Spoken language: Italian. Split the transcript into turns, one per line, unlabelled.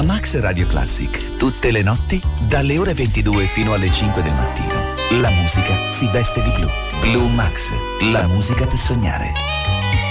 Max Radio Classic, tutte le notti, dalle ore 22 fino alle 5 del mattino. La musica si veste di blu. Blu Max, la musica per sognare.